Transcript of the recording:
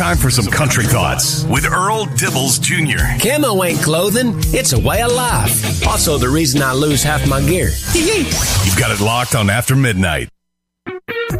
time for some country thoughts with Earl Dibbles Jr. Camo ain't clothing, it's a way of life. Also the reason I lose half my gear. You've got it locked on After Midnight.